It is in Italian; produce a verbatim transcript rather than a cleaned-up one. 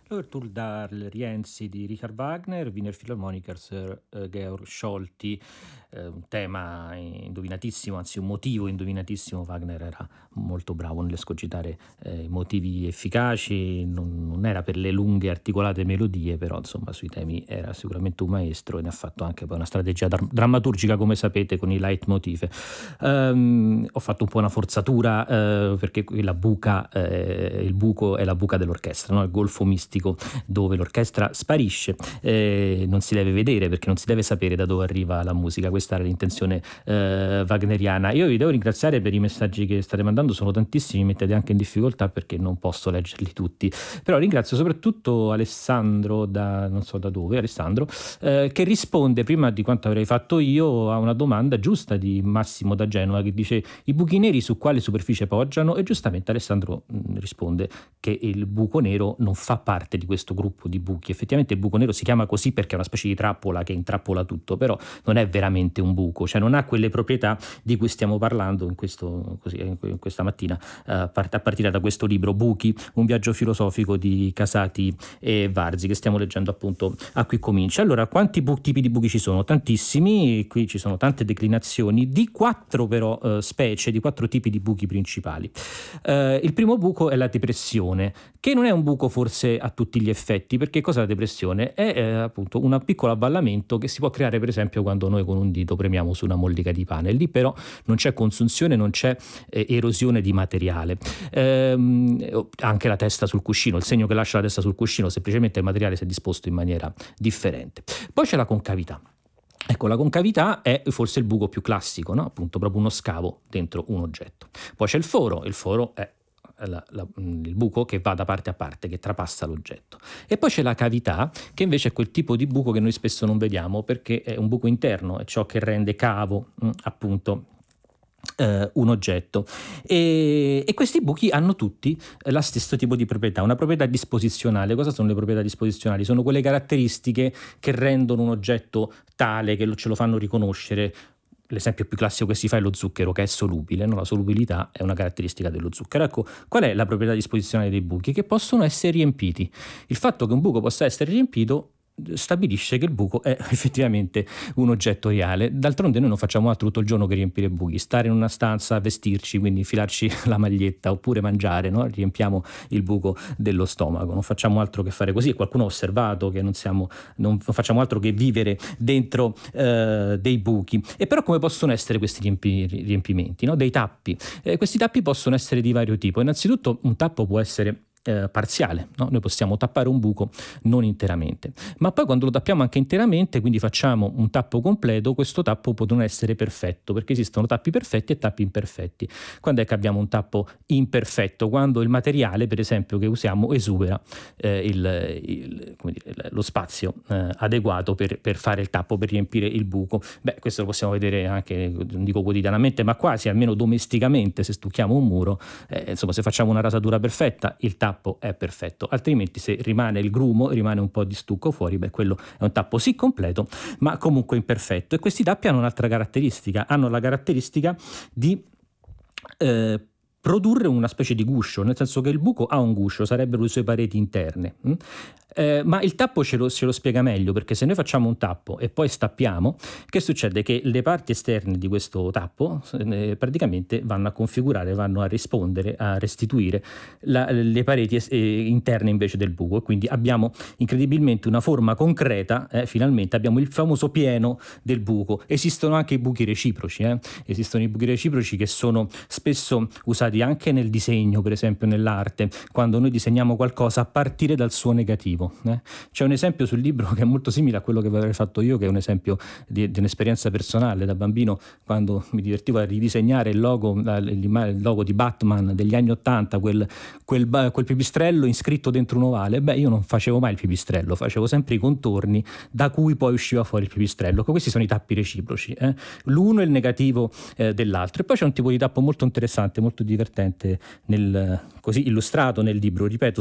L'Overture dal Rienzi di Richard Wagner, Wiener Philharmonikers, eh, Georg Scholti, eh, un tema indovinatissimo, anzi un motivo indovinatissimo. Wagner era molto bravo nell'escogitare eh, motivi efficaci, non, non era per le lunghe articolate melodie, però insomma sui temi era sicuramente un maestro e ne ha fatto anche poi una strategia dra- drammaturgica, come sapete, con i leitmotiv. Um, ho fatto un po' una forzatura eh, perché qui la buca, eh, il buco è la buca dell'orchestra, no? Il golfo mistico dove l'orchestra sparisce, eh, non si deve vedere perché non si deve sapere da dove arriva la musica. Questa era l'intenzione eh, wagneriana. Io vi devo ringraziare per i messaggi che state mandando, sono tantissimi, mi mettete anche in difficoltà perché non posso leggerli tutti, però ringrazio soprattutto Alessandro da non so da dove, Alessandro eh, che risponde prima di quanto avrei fatto io a una domanda giusta di Massimo da Genova, che dice: i buchi neri su quale superficie poggiano? E giustamente Alessandro mh, risponde che il buco nero non fa parte di questo gruppo di buchi. Effettivamente il buco nero si chiama così perché è una specie di trappola che intrappola tutto, però non è veramente un buco, cioè non ha quelle proprietà di cui stiamo parlando in, questo, così, in questa mattina, uh, a partire da questo libro Buchi, un viaggio filosofico di Casati e Varzi, che stiamo leggendo appunto a Qui Comincia. Allora, quanti bu- tipi di buchi ci sono? Tantissimi, qui ci sono tante declinazioni di quattro però uh, specie, di quattro tipi di buchi principali. Uh, il primo buco è la depressione, che non è un buco forse a tutti gli effetti, perché cosa è la depressione? È eh, appunto un piccolo avvallamento che si può creare per esempio quando noi con un dito premiamo su una mollica di pane. Lì però non c'è consunzione, non c'è eh, erosione di materiale. Ehm, anche la testa sul cuscino, il segno che lascia la testa sul cuscino, semplicemente il materiale si è disposto in maniera differente. Poi c'è la concavità. Ecco, la concavità è forse il buco più classico, no? Appunto proprio uno scavo dentro un oggetto. Poi c'è il foro, il foro è La, la, il buco che va da parte a parte, che trapassa l'oggetto. E poi c'è la cavità, che invece è quel tipo di buco che noi spesso non vediamo perché è un buco interno, è ciò che rende cavo mh, appunto Uh, un oggetto e, e questi buchi hanno tutti lo stesso tipo di proprietà, una proprietà disposizionale. Cosa sono le proprietà disposizionali? Sono quelle caratteristiche che rendono un oggetto tale, che lo, ce lo fanno riconoscere. L'esempio più classico che si fa è lo zucchero, che è solubile, no? La solubilità è una caratteristica dello zucchero. Ecco, qual è la proprietà disposizionale dei buchi? Che possono essere riempiti. Il fatto che un buco possa essere riempito stabilisce che il buco è effettivamente un oggetto reale. D'altronde noi non facciamo altro tutto il giorno che riempire buchi, stare in una stanza, vestirci, quindi infilarci la maglietta, oppure mangiare, no? Riempiamo il buco dello stomaco, non facciamo altro che fare così. Qualcuno ha osservato che non siamo, non facciamo altro che vivere dentro eh, dei buchi. E però come possono essere questi riempi, riempimenti, no? Dei tappi. Eh, questi tappi possono essere di vario tipo. Innanzitutto un tappo può essere Eh, parziale, no? Noi possiamo tappare un buco non interamente, ma poi quando lo tappiamo anche interamente, quindi facciamo un tappo completo, questo tappo può non essere perfetto, perché esistono tappi perfetti e tappi imperfetti. Quando è che abbiamo un tappo imperfetto? Quando il materiale, per esempio, che usiamo esubera eh, il, il, come dire, lo spazio eh, adeguato per, per fare il tappo, per riempire il buco. Beh, questo lo possiamo vedere anche, non dico quotidianamente, ma quasi, almeno domesticamente, se stucchiamo un muro, eh, insomma, se facciamo una rasatura perfetta, il tappo è perfetto, altrimenti se rimane il grumo, rimane un po' di stucco fuori, beh, quello è un tappo sì completo ma comunque imperfetto. E questi tappi hanno un'altra caratteristica, hanno la caratteristica di eh, produrre una specie di guscio, nel senso che il buco ha un guscio, sarebbero le sue pareti interne. Hm? Eh, ma il tappo ce lo, ce lo spiega meglio, perché se noi facciamo un tappo e poi stappiamo, che succede? Che le parti esterne di questo tappo eh, praticamente vanno a configurare, vanno a rispondere, a restituire la, le pareti es- eh, interne invece del buco, e quindi abbiamo incredibilmente una forma concreta, eh, finalmente abbiamo il famoso pieno del buco. Esistono anche i buchi reciproci, eh? Esistono i buchi reciproci che sono spesso usati anche nel disegno, per esempio nell'arte, quando noi disegniamo qualcosa a partire dal suo negativo. Eh? C'è un esempio sul libro che è molto simile a quello che avrei fatto io, che è un esempio di, di un'esperienza personale da bambino, quando mi divertivo a ridisegnare il logo, il logo di Batman degli anni ottanta, quel, quel, quel pipistrello iscritto dentro un ovale. Beh, io non facevo mai il pipistrello, facevo sempre i contorni da cui poi usciva fuori il pipistrello. Questi sono i tappi reciproci, eh? L'uno è il negativo eh, dell'altro. E poi c'è un tipo di tappo molto interessante, molto divertente, nel, così illustrato nel libro, ripeto,